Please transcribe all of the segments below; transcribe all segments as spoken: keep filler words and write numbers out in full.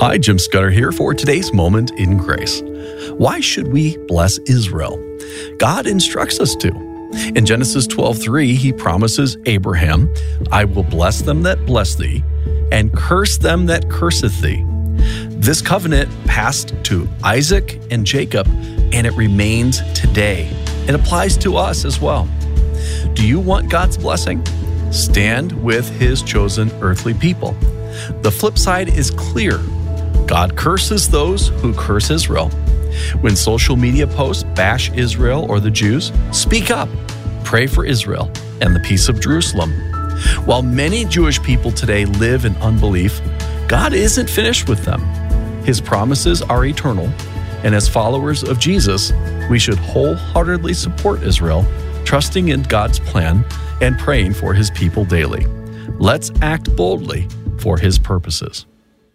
Hi, Jim Scudder here for today's Moment in Grace. Why should we bless Israel? God instructs us to. In Genesis twelve three, he promises Abraham, I will bless them that bless thee, and curse them that curseth thee. This covenant passed to Isaac and Jacob, and it remains today. It applies to us as well. Do you want God's blessing? Stand with his chosen earthly people. The flip side is clear. God curses those who curse Israel. When social media posts bash Israel or the Jews, speak up. Pray for Israel and the peace of Jerusalem. While many Jewish people today live in unbelief, God isn't finished with them. His promises are eternal, and as followers of Jesus, we should wholeheartedly support Israel, trusting in God's plan and praying for his people daily. Let's act boldly for his purposes.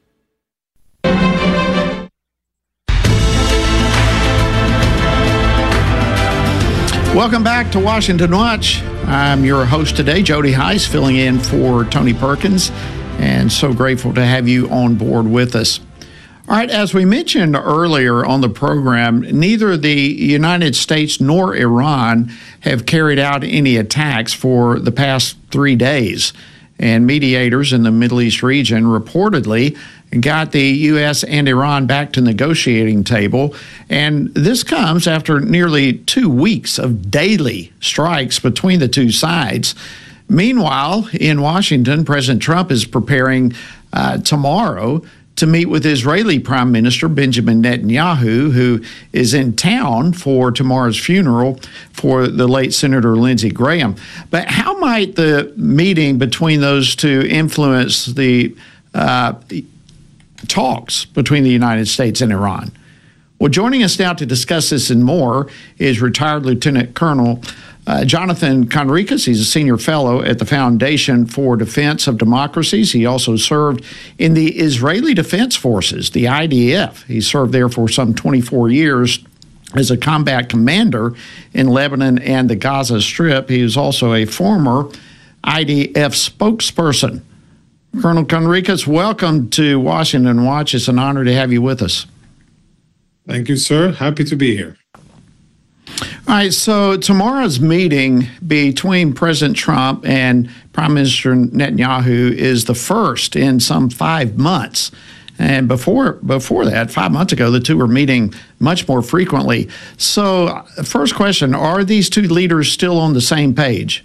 Welcome back to Washington Watch. I'm your host today, Jody Heiss, filling in for Tony Perkins, and so grateful to have you on board with us. All right, as we mentioned earlier on the program, neither the United States nor Iran have carried out any attacks for the past three days. And mediators in the Middle East region reportedly got the U S and Iran back to the negotiating table. And this comes after nearly two weeks of daily strikes between the two sides. Meanwhile, in Washington, President Trump is preparing uh, tomorrow to meet with Israeli Prime Minister Benjamin Netanyahu, who is in town for tomorrow's funeral for the late Senator Lindsey Graham. But how might the meeting between those two influence the uh, talks between the United States and Iran? Well, joining us now to discuss this and more is retired Lieutenant Colonel Uh, Jonathan Conricus. He's a senior fellow at the Foundation for Defense of Democracies. He also served in the Israeli Defense Forces, the I D F. He served there for some twenty-four years as a combat commander in Lebanon and the Gaza Strip. He was also a former I D F spokesperson. Colonel Conricus, welcome to Washington Watch. It's an honor to have you with us. Thank you, sir. Happy to be here. All right, so tomorrow's meeting between President Trump and Prime Minister Netanyahu is the first in some five months. And before before that, five months ago, the two were meeting much more frequently. So first question, are these two leaders still on the same page?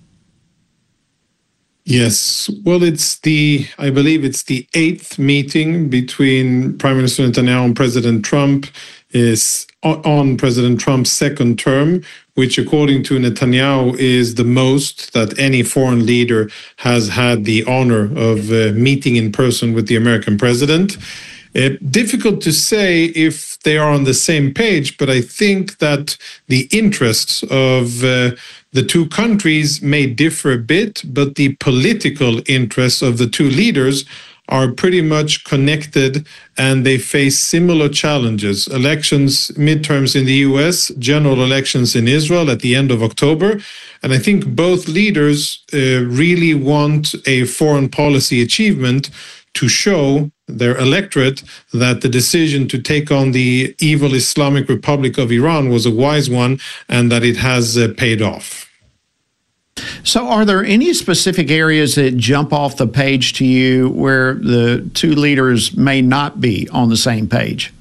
Yes. Well, it's the, I believe it's the eighth meeting between Prime Minister Netanyahu and President Trump is on President Trump's second term, which according to Netanyahu is the most that any foreign leader has had the honor of uh, meeting in person with the American president. Uh, difficult to say if they are on the same page, but I think that the interests of uh, the two countries may differ a bit, but the political interests of the two leaders are pretty much connected, and they face similar challenges. Elections, midterms in the U S, general elections in Israel at the end of October. And I think both leaders uh, really want a foreign policy achievement to show their electorate that the decision to take on the evil Islamic Republic of Iran was a wise one and that it has uh, paid off. So are there any specific areas that jump off the page to you where the two leaders may not be on the same page?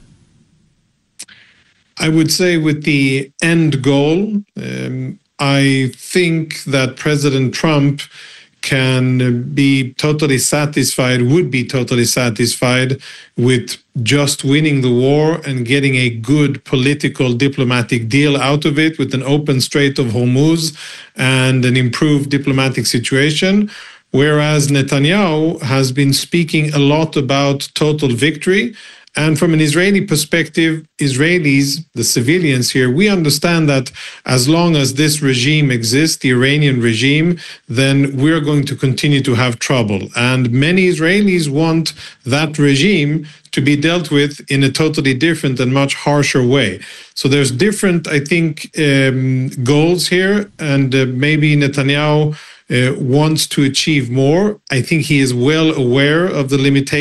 I would say with the end goal, um, I think that President Trump can be totally satisfied, would be totally satisfied with just winning the war and getting a good political diplomatic deal out of it with an open Strait of Hormuz and an improved diplomatic situation. Whereas Netanyahu has been speaking a lot about total victory. And from an Israeli perspective, Israelis, the civilians here, we understand that as long as this regime exists, the Iranian regime, then we're going to continue to have trouble. And many Israelis want that regime to be dealt with in a totally different and much harsher way. So there's different, I think, um, goals here, and uh, maybe Netanyahu uh, wants to achieve more. I think he is well aware of the limitations